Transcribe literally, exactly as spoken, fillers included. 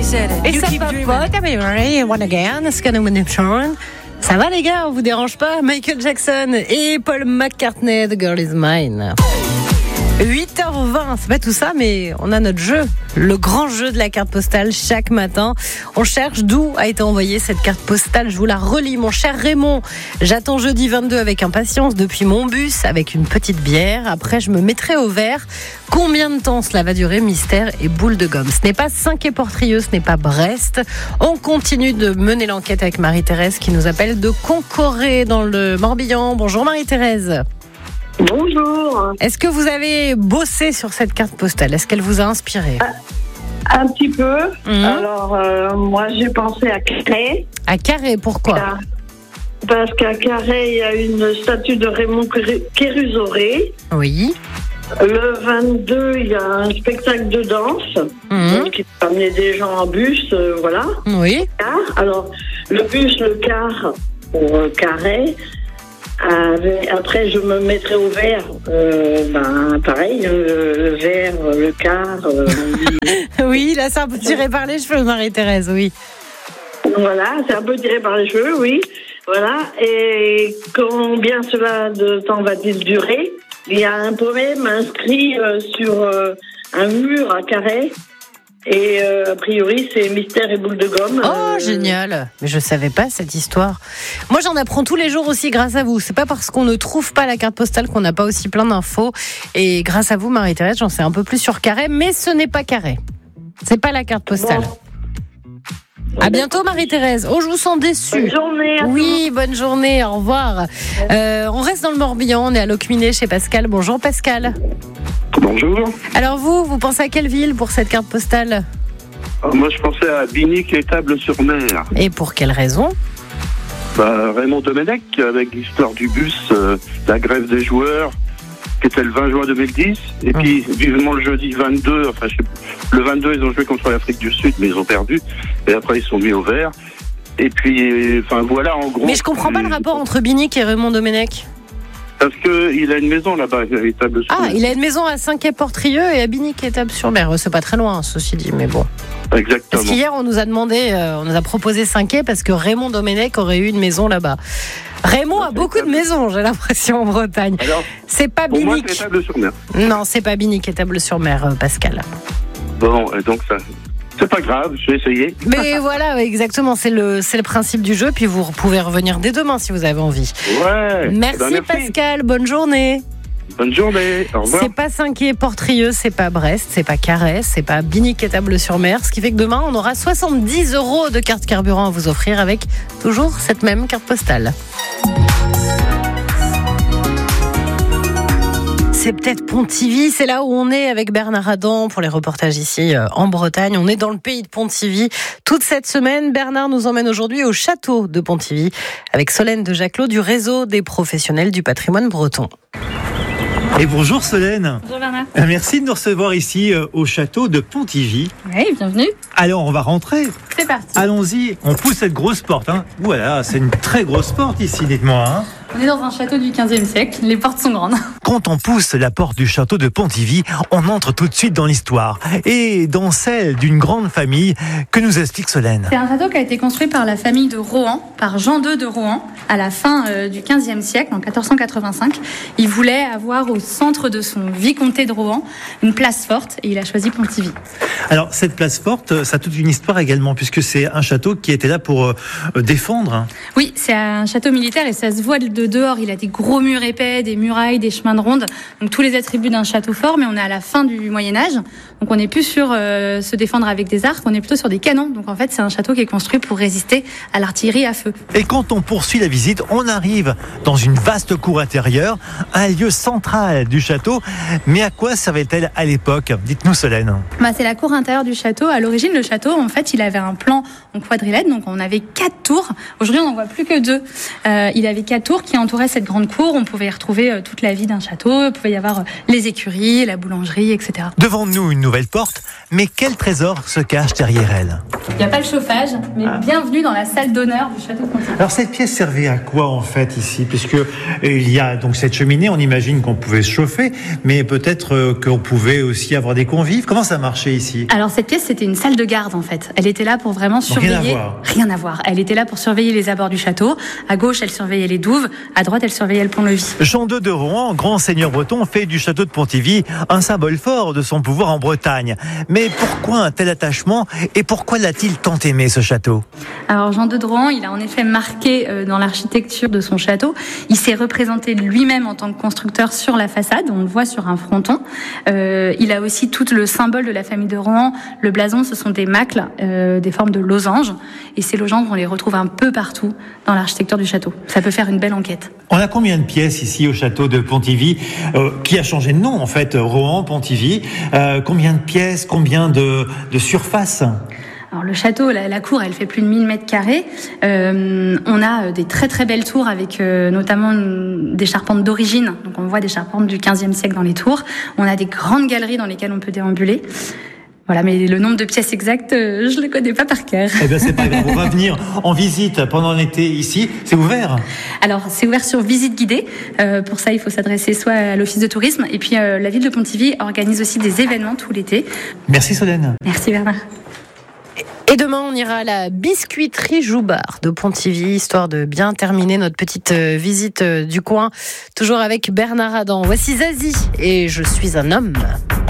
Et ça papote, I wanna again, it's gonna win it turn. Ça va les gars, on vous dérange pas? Michael Jackson et Paul McCartney, The Girl Is Mine. huit heures vingt, c'est pas tout ça, mais on a notre jeu, le grand jeu de la carte postale chaque matin. On cherche d'où a été envoyée cette carte postale. Je vous la relis, mon cher Raymond. J'attends jeudi vingt-deux avec impatience depuis mon bus avec une petite bière. Après, je me mettrai au vert. Combien de temps cela va durer? Mystère et boule de gomme. Ce n'est pas Saint-Quay-Portrieux, ce n'est pas Brest. On continue de mener l'enquête avec Marie-Thérèse qui nous appelle de Concoré dans le Morbihan. Bonjour Marie-Thérèse. Bonjour. Est-ce que vous avez bossé sur cette carte postale? Est-ce qu'elle vous a inspiré? Un, un petit peu. Mmh. Alors, euh, moi, j'ai pensé à Carré. À Carré, pourquoi? Car, parce qu'à Carré, il y a une statue de Raymond Kérusoré. Oui. Le vingt-deux, il y a un spectacle de danse. Mmh. Donc, il peut amener des gens en bus, euh, voilà. Oui. Alors, le bus, le car pour euh, Carré. Après, je me mettrai au vert. Euh, ben, pareil, le, le vert, le car. Euh, oui, là, c'est un peu tiré par les cheveux, Marie-Thérèse, oui. Voilà, c'est un peu tiré par les cheveux, oui. Voilà. Et combien cela de temps va-t-il durer? Il y a un poème inscrit euh, sur euh, un mur à Carré. Et euh, a priori, c'est mystère et boule de gomme. Oh, euh... génial. Mais je savais pas cette histoire. Moi, j'en apprends tous les jours aussi grâce à vous. C'est pas parce qu'on ne trouve pas la carte postale qu'on n'a pas aussi plein d'infos. Et grâce à vous, Marie-Thérèse, j'en sais un peu plus sur Carré. Mais ce n'est pas Carré. C'est pas la carte postale. Bon. À bientôt, Marie-Thérèse. Oh, je vous sens déçue. Bonne journée. Oui, bonne journée. Au revoir. Euh, on reste dans le Morbihan. On est à Locminé chez Pascal. Bonjour, Pascal. Bonjour. Alors vous, vous pensez à quelle ville pour cette carte postale? Alors moi, je pensais à Binic et Table-sur-Mer. Et pour quelle raison? Bah, Raymond Domenech, avec l'histoire du bus, euh, la grève des joueurs, qui était le vingt juin deux mille dix. Et mmh. puis, vivement le jeudi vingt-deux, enfin, je sais, le vingt-deux, ils ont joué contre l'Afrique du Sud, mais ils ont perdu. Et après, ils sont mis au vert. Et puis, enfin, voilà, en gros... Mais je comprends pas le rapport entre Binic et Raymond Domenech. Parce qu'il a une maison là-bas, à Table-sur-Mer. Ah, il a une maison à Saint-Quay-Portrieux et à Binic et Table-sur-Mer. C'est pas très loin, ceci dit, mais bon. Exactement. Parce qu'hier, on nous a demandé, euh, on nous a proposé Saint-Quay parce que Raymond Domenech aurait eu une maison là-bas. Raymond a beaucoup de maisons, j'ai l'impression, en Bretagne. Alors, c'est pas pour Binic. Moi, c'est Table-sur-Mer. Non, c'est pas Binic et Table-sur-Mer, euh, Pascal. Bon, et donc ça... C'est pas grave, je vais essayer. Mais voilà, exactement, c'est le, c'est le principe du jeu. Puis vous pouvez revenir dès demain si vous avez envie. Ouais. Merci, ben merci. Pascal, bonne journée. Bonne journée, au revoir. C'est pas Saint-Quay-Portrieux, c'est pas Brest, c'est pas Carré, c'est pas Binic et Table-sur-Mer. Ce qui fait que demain, on aura soixante-dix euros de carte carburant à vous offrir avec toujours cette même carte postale. C'est peut-être Pontivy, c'est là où on est avec Bernard Adam pour les reportages ici en Bretagne. On est dans le pays de Pontivy. Toute cette semaine, Bernard nous emmène aujourd'hui au château de Pontivy avec Solène de Jacquelot du réseau des professionnels du patrimoine breton. Et bonjour Solène. Bonjour Bernard. Merci de nous recevoir ici au château de Pontivy. Oui, bienvenue. Alors on va rentrer. C'est parti. Allons-y, on pousse cette grosse porte. Hein. Voilà, c'est une très grosse porte ici, dites-moi. Hein. On est dans un château du quinzième siècle, les portes sont grandes. Quand on pousse la porte du château de Pontivy, on entre tout de suite dans l'histoire et dans celle d'une grande famille que nous explique Solène. C'est un château qui a été construit par la famille de Rohan, par Jean deux de Rohan, à la fin euh, du quinzième siècle, en quatorze cent quatre-vingt-cinq. Il voulait avoir au centre de son vicomté de Rohan une place forte et il a choisi Pontivy. Alors cette place forte, ça a toute une histoire également puisque c'est un château qui était là pour euh, défendre. Oui, c'est un château militaire et ça se voit de dehors. Il a des gros murs épais, des murailles, des chemins de ronde, donc tous les attributs d'un château fort, mais on est à la fin du Moyen-Âge, donc on n'est plus sur euh, se défendre avec des arcs, on est plutôt sur des canons, donc en fait c'est un château qui est construit pour résister à l'artillerie à feu. Et quand on poursuit la visite, on arrive dans une vaste cour intérieure, un lieu central du château, mais à quoi servait-elle à l'époque? Dites-nous Solène. Bah, c'est la cour intérieure du château. À l'origine, le château, en fait, il avait un plan en quadrilène, donc on avait quatre tours. Aujourd'hui, on n'en voit plus que deux. Euh, il avait quatre tours qui entourait cette grande cour. On pouvait y retrouver euh, toute la vie d'un château. Il pouvait y avoir euh, les écuries, la boulangerie, et cetera. Devant nous, une nouvelle porte, mais quel trésor se cache derrière elle? Il n'y a pas le chauffage, mais ah. bienvenue dans la salle d'honneur du château de Pontivy. Alors cette pièce servait à quoi en fait ici? Puisque il y a donc cette cheminée, on imagine qu'on pouvait se chauffer, mais peut-être euh, qu'on pouvait aussi avoir des convives. Comment ça marchait ici? Alors cette pièce, c'était une salle de garde en fait. Elle était là pour vraiment surveiller. Rien à voir. Rien à voir. Elle était là pour surveiller les abords du château. À gauche, elle surveillait les douves. À droite, elle surveillait le pont-levis. Jean deux de Rohan, grand seigneur breton, fait du château de Pontivy un symbole fort de son pouvoir en Bretagne. Mais pourquoi un tel attachement et pourquoi l'a-t-il tant aimé ce château? Alors Jean deux de Rohan, il a en effet marqué euh, dans l'architecture de son château. Il s'est représenté lui-même en tant que constructeur sur la façade. On le voit sur un fronton. Euh, il a aussi tout le symbole de la famille de Rohan. Le blason, ce sont des macles, euh, des formes de losanges. Et ces losanges, on les retrouve un peu partout dans l'architecture du château. Ça peut faire une belle enquête. On a combien de pièces ici au château de Pontivy, euh, qui a changé de nom en fait, Rohan, Pontivy. Euh, combien de pièces, combien de, de surface? Alors le château, la, la cour, elle fait plus de mille mètres carrés. Euh, on a des très très belles tours avec euh, notamment une, des charpentes d'origine. Donc on voit des charpentes du quinzième siècle dans les tours. On a des grandes galeries dans lesquelles on peut déambuler. Voilà, mais le nombre de pièces exactes, euh, je ne les connais pas par cœur. Eh bien, c'est pas grave. On va venir en visite pendant l'été ici. C'est ouvert? Alors, c'est ouvert sur visite guidée. Euh, pour ça, il faut s'adresser soit à l'office de tourisme. Et puis, euh, la ville de Pontivy organise aussi des événements tout l'été. Merci Solène. Merci Bernard. Et demain, on ira à la biscuiterie Joubard de Pontivy, histoire de bien terminer notre petite visite du coin. Toujours avec Bernard Adam. Voici Zazie et Je suis un homme.